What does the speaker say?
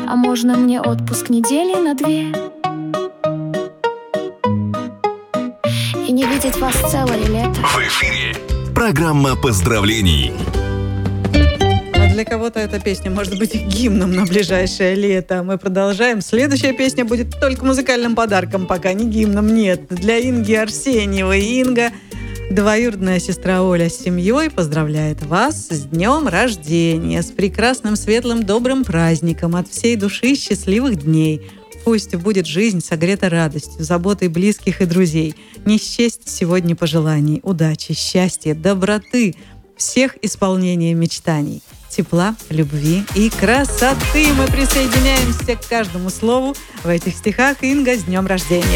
А можно мне отпуск недели на 2? И не видеть вас целое лето. В эфире программа поздравлений. А для кого-то эта песня может быть гимном на ближайшее лето. Мы продолжаем. Следующая песня будет только музыкальным подарком, пока не гимном. Нет, для Инги Арсеньевой. Инга, двоюродная сестра Оля с семьей, поздравляет вас с днем рождения, с прекрасным, светлым, добрым праздником, от всей души счастливых дней. Пусть будет жизнь согрета радостью, заботой близких и друзей. Не счесть сегодня пожеланий, удачи, счастья, доброты, всех исполнения мечтаний, тепла, любви и красоты. Мы присоединяемся к каждому слову в этих стихах. Инга, с днем рождения!